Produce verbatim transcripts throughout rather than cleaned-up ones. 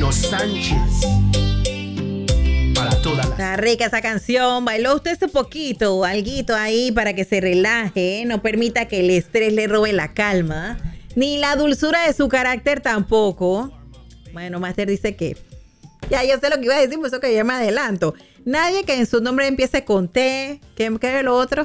Los Sánchez. Para toda la... Está rica esa canción. Bailó usted un poquito, alguito ahí para que se relaje. No permita que el estrés le robe la calma. Ni la dulzura de su carácter tampoco. Bueno, Master dice que... Ya, yo sé lo que iba a decir, por eso que yo me adelanto. Nadie que en su nombre empiece con T. ¿Qué, qué es lo otro?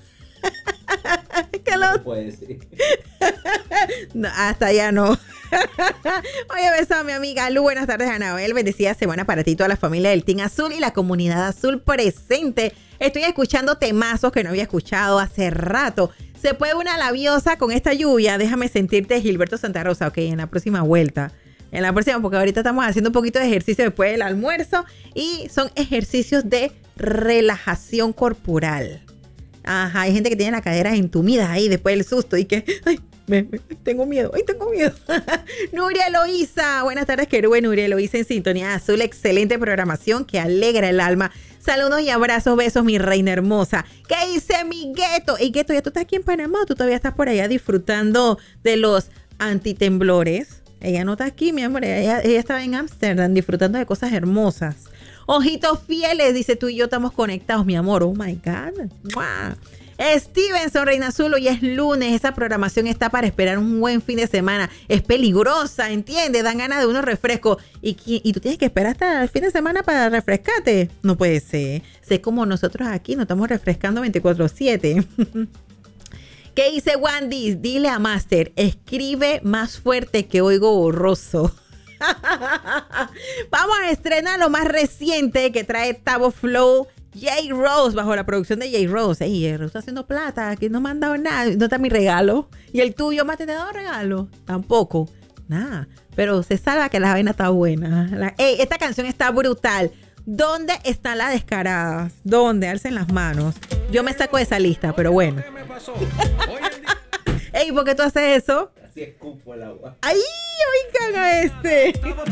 ¿Qué lo otro? Puede decir. No, hasta allá no. Oye, beso a mi amiga Lu. Buenas tardes, Anabel. Bendecida semana para ti, toda la familia del Team Azul y la comunidad azul presente. Estoy escuchando temazos que no había escuchado hace rato. Se puede una labiosa con esta lluvia. Déjame sentirte, Gilberto Santa Rosa. Ok, en la próxima vuelta. En la próxima, porque ahorita estamos haciendo un poquito de ejercicio después del almuerzo. Y son ejercicios de relajación corporal. Ajá, hay gente que tiene las caderas entumidas ahí después del susto y que, ay, me, me, tengo miedo, ay, tengo miedo. Nuria Eloísa, buenas tardes, querube. Nuria Eloísa en Sintonía Azul, excelente programación que alegra el alma. Saludos y abrazos, besos, mi reina hermosa. ¿Qué dice mi Gueto? Y Gueto, ¿ya tú estás aquí en Panamá o tú todavía estás por allá disfrutando de los antitemblores? Ella no está aquí, mi amor, ella, ella estaba en Ámsterdam disfrutando de cosas hermosas. Ojitos fieles, dice, tú y yo estamos conectados, mi amor. Oh my God. ¡Wow! Stevenson, Reina Azul, hoy es lunes. Esa programación está para esperar un buen fin de semana. Es peligrosa, ¿entiendes? Dan ganas de unos refrescos. Y, y tú tienes que esperar hasta el fin de semana para refrescarte. No puede ser. Sé como nosotros aquí nos estamos refrescando veinticuatro siete. ¿Qué dice Wandy? Dile a Master, escribe más fuerte que oigo borroso. Vamos a estrenar lo más reciente que trae Tavo Flow, J. Rose, bajo la producción de J. Rose. Ey, J. Rose está haciendo plata, que no me han dado nada. ¿Dónde está mi regalo? ¿Y el tuyo, Mate, te ha dado regalo? Tampoco. Nada. Pero se salva que la vaina está buena. La, ey, esta canción está brutal. ¿Dónde está la descarada? ¿Dónde? Alcen las manos. Yo me saco de esa lista, pero bueno. Ey, ¿por qué tú haces eso? Así escupo el agua. ¡Ay, oigan a este!